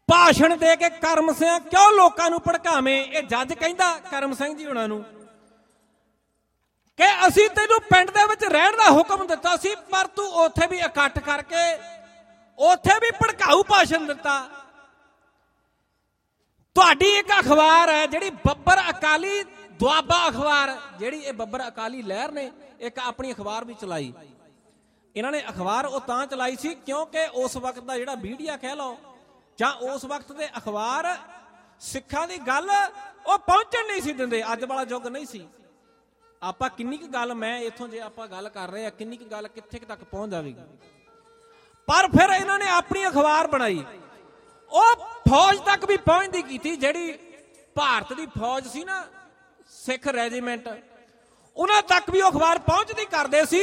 ਭਾਸ਼ਣ ਦੇ ਕੇ ਕਰਮ ਸਿੰਘ ਕਿਉਂ ਲੋਕਾਂ ਨੂੰ ਭੜਕਾਵੇਂ। ਇਹ ਜੱਜ ਕਹਿੰਦਾ ਕਰਮ ਸਿੰਘ ਜੀ ਉਹਨਾਂ ਨੂੰ ਕਿ ਅਸੀਂ ਤੈਨੂੰ ਪਿੰਡ ਦੇ ਵਿੱਚ ਰਹਿਣ ਦਾ ਹੁਕਮ ਦਿੱਤਾ ਸੀ, ਪਰ ਤੂੰ ਉੱਥੇ ਵੀ ਇਕੱਠ ਕਰਕੇ ਉੱਥੇ ਵੀ ਭੜਕਾਊ ਭਾਸ਼ਣ ਦਿੱਤਾ। ਤੁਹਾਡੀ ਇੱਕ ਅਖਬਾਰ ਹੈ ਜਿਹੜੀ ਬੱਬਰ ਅਕਾਲੀ ਦੁਆਬਾ ਅਖਬਾਰ, ਜਿਹੜੀ ਇਹ ਬੱਬਰ ਅਕਾਲੀ ਲਹਿਰ ਨੇ ਇੱਕ ਆਪਣੀ ਅਖਬਾਰ ਵੀ ਚਲਾਈ। ਇਹਨਾਂ ਨੇ ਅਖਬਾਰ ਉਹ ਤਾਂ ਚਲਾਈ ਸੀ ਕਿਉਂਕਿ ਉਸ ਵਕਤ ਦਾ ਜਿਹੜਾ ਮੀਡੀਆ ਕਹਿ ਲਓ ਜਾਂ ਉਸ ਵਕਤ ਦੇ ਅਖਬਾਰ ਸਿੱਖਾਂ ਦੀ ਗੱਲ ਉਹ ਪਹੁੰਚਣ ਨਹੀਂ ਸੀ ਦਿੰਦੇ। ਅੱਜ ਵਾਲਾ ਯੁੱਗ ਨਹੀਂ ਸੀ। ਆਪਾਂ ਕਿੰਨੀ ਕੁ ਗੱਲ, ਮੈਂ ਇੱਥੋਂ ਜੇ ਆਪਾਂ ਗੱਲ ਕਰ ਰਹੇ ਆ, ਕਿੰਨੀ ਕੁ ਗੱਲ ਕਿੱਥੇ ਤੱਕ ਪਹੁੰਚ ਜਾਵੇਗੀ। ਪਰ ਫਿਰ ਇਹਨਾਂ ਨੇ ਆਪਣੀ ਅਖਬਾਰ ਬਣਾਈ, ਉਹ ਫੌਜ ਤੱਕ ਵੀ ਪਹੁੰਚਦੀ ਕੀਤੀ। ਜਿਹੜੀ ਭਾਰਤ ਦੀ ਫੌਜ ਸੀ ਨਾ, ਸਿੱਖ ਰੈਜੀਮੈਂਟ, ਉਹਨਾਂ ਤੱਕ ਵੀ ਉਹ ਅਖਬਾਰ ਪਹੁੰਚਦੀ ਕਰਦੇ ਸੀ।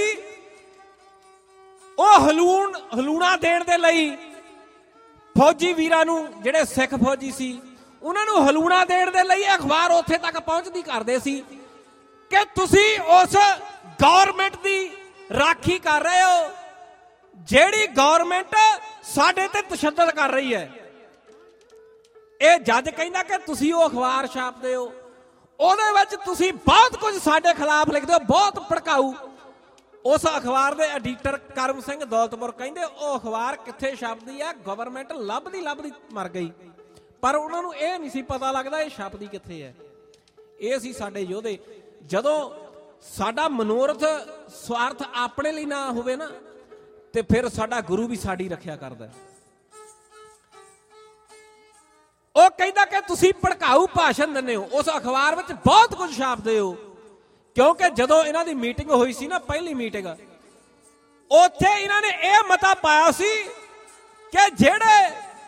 ਉਹ ਹਲੂਣਾ ਦੇਣ ਦੇ ਲਈ ਫੌਜੀ ਵੀਰਾਂ ਨੂੰ, ਜਿਹੜੇ ਸਿੱਖ ਫੌਜੀ ਸੀ, ਉਹਨਾਂ ਨੂੰ ਹਲੂਣਾ ਦੇਣ ਦੇ ਲਈ ਅਖਬਾਰ ਉੱਥੇ ਤੱਕ ਪਹੁੰਚਦੀ ਕਰਦੇ ਸੀ ਕਿ ਤੁਸੀਂ ਉਸ ਗੌਰਮੈਂਟ ਦੀ ਰਾਖੀ ਕਰ ਰਹੇ ਹੋ ਜਿਹੜੀ ਗੌਰਮੈਂਟ ਸਾਡੇ ਤੇ ਤਸ਼ੱਦਦ ਕਰ ਰਹੀ ਹੈ। ਇਹ ਜੱਜ ਕਹਿੰਦਾ ਕਿ ਤੁਸੀਂ ਉਹ ਅਖਬਾਰ ਛਾਪਦੇ ਹੋ, ਉਹਦੇ ਵਿੱਚ ਤੁਸੀਂ ਬਹੁਤ ਕੁਝ ਸਾਡੇ ਖਿਲਾਫ ਲਿਖਦੇ ਹੋ, ਬਹੁਤ ਭੜਕਾਊ। ਉਸ ਅਖਬਾਰ ਦੇ ਐਡੀਟਰ ਕਰਮ ਸਿੰਘ ਦੌਲਤਪੁਰ ਕਹਿੰਦੇ ਉਹ ਅਖਬਾਰ ਕਿੱਥੇ ਛਪਦੀ ਆ, ਗਵਰਨਮੈਂਟ ਲੱਭਦੀ ਮਰ ਗਈ। ਪਰ ਉਹਨਾਂ ਨੂੰ ਇਹ ਨਹੀਂ ਸੀ ਪਤਾ ਲੱਗਦਾ ਇਹ ਛਪਦੀ ਕਿੱਥੇ ਹੈ। ਇਹ ਸੀ ਸਾਡੇ ਯੋਧੇ। ਜਦੋਂ ਸਾਡਾ ਮਨੋਰਥ ਸਵਾਰਥ ਆਪਣੇ ਲਈ ਨਾ ਹੋਵੇ ਨਾ, ਤੇ ਫਿਰ ਸਾਡਾ ਗੁਰੂ ਵੀ ਸਾਡੀ ਰੱਖਿਆ ਕਰਦਾ। ਉਹ ਕਹਿੰਦਾ ਕਿ ਤੁਸੀਂ ਭੜਕਾਊ ਭਾਸ਼ਣ ਦਿੰਦੇ ਹੋ, ਉਸ ਅਖਬਾਰ ਵਿੱਚ ਬਹੁਤ ਕੁਝ ਛਾਪਦੇ ਹੋ। ਕਿਉਂਕਿ ਜਦੋਂ ਇਹਨਾਂ ਦੀ ਮੀਟਿੰਗ ਹੋਈ ਸੀ ਨਾ, ਪਹਿਲੀ ਮੀਟਿੰਗ, ਉੱਥੇ ਇਹਨਾਂ ਨੇ ਇਹ ਮਤਾ ਪਾਇਆ ਸੀ ਕਿ ਜਿਹੜੇ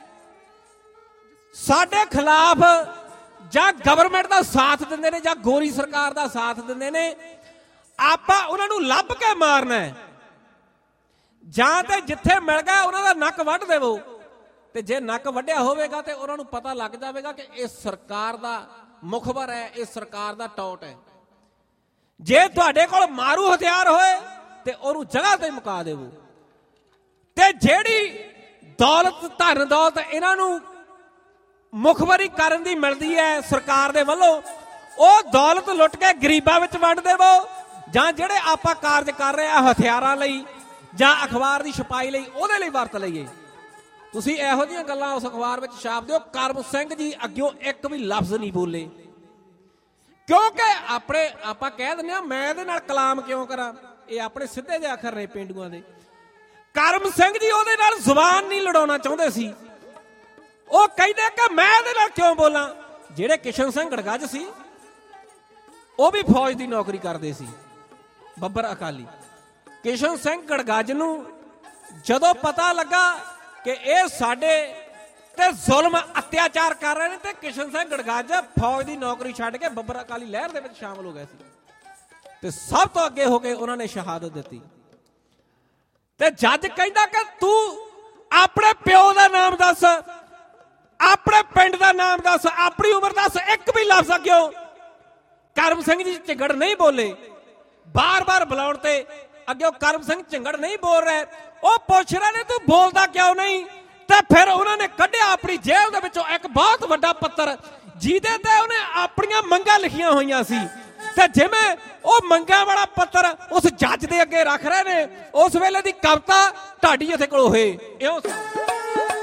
ਸਾਡੇ ਖਿਲਾਫ ਜਾਂ ਗਵਰਨਮੈਂਟ ਦਾ ਸਾਥ ਦਿੰਦੇ ਨੇ ਜਾਂ ਗੋਰੀ ਸਰਕਾਰ ਦਾ ਸਾਥ ਦਿੰਦੇ ਨੇ, ਆਪਾਂ ਉਹਨਾਂ ਨੂੰ ਲੱਭ ਕੇ ਮਾਰਨਾ ਹੈ, ਜਾਂ ਤੇ ਜਿੱਥੇ ਮਿਲ ਗਿਆ ਉਹਨਾਂ ਦਾ ਨੱਕ ਵੱਢ ਦੇਵੋ। ਤੇ ਜੇ ਨੱਕ ਵੱਢਿਆ ਹੋਵੇਗਾ ਤੇ ਉਹਨਾਂ ਨੂੰ ਪਤਾ ਲੱਗ ਜਾਵੇਗਾ ਕਿ ਇਹ ਸਰਕਾਰ ਦਾ ਮੁਖਬਰ ਹੈ, ਇਹ ਸਰਕਾਰ ਦਾ ਟੌਟ ਹੈ। ਜੇ ਤੁਹਾਡੇ ਕੋਲ ਮਾਰੂ ਹਥਿਆਰ ਹੋਏ ਤੇ ਉਹਨੂੰ ਜਗ੍ਹਾ ਤੇ ਮੁਕਾ ਦੇਵੋ। ਤੇ ਜਿਹੜੀ ਦੌਲਤ, ਧਨ ਦੌਲਤ ਇਹਨਾਂ ਨੂੰ ਮੁਖਬਰੀ ਕਰਨ ਦੀ ਮਿਲਦੀ ਹੈ ਸਰਕਾਰ ਦੇ ਵੱਲੋਂ, ਉਹ ਦੌਲਤ ਲੁੱਟ ਕੇ ਗਰੀਬਾਂ ਵਿੱਚ ਵੰਡ ਦੇਵੋ, ਜਾਂ ਜਿਹੜੇ ਆਪਾਂ ਕਾਰਜ ਕਰ ਰਹੇ ਆ ਹਥਿਆਰਾਂ ਲਈ ਜਾਂ ਅਖਬਾਰ ਦੀ ਛਪਾਈ ਲਈ, ਉਹਦੇ ਲਈ ਵਰਤ ਲਈਏ। ਤੁਸੀਂ ਇਹੋ ਜਿਹੀਆਂ ਗੱਲਾਂ ਉਸ ਅਖਬਾਰ ਵਿੱਚ ਛਾਪ ਦਿਓ। ਕਰਮ ਸਿੰਘ ਜੀ ਅੱਗਿਓਂ ਇੱਕ ਵੀ ਲਫ਼ਜ਼ ਨਹੀਂ ਬੋਲੇ, ਕਿਉਂਕਿ ਆਪਾਂ ਕਹਿ ਦਿੰਦੇ ਆ ਮੈਂ ਇਹਦੇ ਨਾਲ ਕਲਾਮ ਕਿਉਂ ਕਰਾਂ, ਇਹ ਆਪਣੇ ਸਿੱਧੇ ਜਿਹੇ ਅੱਖਰ ਨੇ ਪੇਂਡੂਆਂ ਦੇ। ਕਰਮ ਸਿੰਘ ਜੀ ਉਹਦੇ ਨਾਲ ਜ਼ੁਬਾਨ ਨਹੀਂ ਲੜਾਉਣਾ ਚਾਹੁੰਦੇ ਸੀ। ਉਹ ਕਹਿੰਦੇ ਕਿ ਮੈਂ ਇਹਦੇ ਨਾਲ ਕਿਉਂ ਬੋਲਾਂ। ਜਿਹੜੇ ਕਿਸ਼ਨ ਸਿੰਘ ਗੜਗੱਜ ਸੀ ਉਹ ਵੀ ਫੌਜ ਦੀ ਨੌਕਰੀ ਕਰਦੇ ਸੀ, ਬੱਬਰ ਅਕਾਲੀ। ਕਿਸ਼ਨ ਸਿੰਘ ਗੜਗੱਜ ਨੂੰ ਜਦੋਂ ਪਤਾ ਲੱਗਾ ਕਿ ਇਹ ਸਾਡੇ ਤੇ ਜ਼ੁਲਮ ਅਤਿਆਚਾਰ ਕਰ ਰਹੇ ਨੇ, ਤੇ ਕਿਸ਼ਨ ਸਿੰਘ ਗੜਗੱਜ ਫੌਜ ਦੀ ਨੌਕਰੀ ਛੱਡ ਕੇ ਬੱਬਰ ਅਕਾਲੀ ਲਹਿਰ ਦੇ ਵਿੱਚ ਸ਼ਾਮਲ ਹੋ ਗਏ ਸੀ, ਤੇ ਸਭ ਤੋਂ ਅੱਗੇ ਹੋ ਕੇ ਉਹਨਾਂ ਨੇ ਸ਼ਹਾਦਤ ਦਿੱਤੀ। ਤੇ ਜੱਜ ਕਹਿੰਦਾ ਕਿ ਤੂੰ ਆਪਣੇ ਪਿਓ ਦਾ ਨਾਮ ਦੱਸ, ਆਪਣੇ ਪਿੰਡ ਦਾ ਨਾਮ ਦੱਸ, ਆਪਣੀ ਉਮਰ ਦੱਸ, ਇੱਕ ਵੀ ਲਫ਼ਜ਼ ਅੱਗਿਓ ਕਰਮ ਸਿੰਘ ਜੀ ਝਿੰਗੜ ਨਹੀਂ ਬੋਲੇ। ਬਾਰ-ਬਾਰ ਬੁਲਾਉਣ ਤੇ ਅੱਗਿਓ ਕਰਮ ਸਿੰਘ ਝਿੰਗੜ ਨਹੀਂ ਬੋਲ ਰਹੇ। ਉਹ ਪੁੱਛ ਰਹੇ ਨੇ ਤੂੰ ਬੋਲਦਾ ਕਿਉਂ ਨਹੀਂ। ਤੇ ਫਿਰ ਉਹਨਾਂ ਨੇ ਕੱਢਿਆ ਆਪਣੀ ਜੇਬ ਦੇ ਵਿੱਚੋਂ ਇੱਕ ਬਹੁਤ ਵੱਡਾ ਪੱਤਰ, ਜਿਹਦੇ ਤੇ ਉਹਨੇ ਆਪਣੀਆਂ ਮੰਗਾਂ ਲਿਖੀਆਂ ਹੋਈਆਂ ਸੀ। ਤੇ ਜਿਵੇਂ ਉਹ ਮੰਗਾਂ ਵਾਲਾ ਪੱਤਰ ਉਸ ਜੱਜ ਦੇ ਅੱਗੇ ਰੱਖ ਰਹੇ ਨੇ, ਉਸ ਵੇਲੇ ਦੀ ਕਵਿਤਾ ਢਾਡੀ ਇੱਥੇ ਕੋਲ ਹੋਏ ਇਉਂ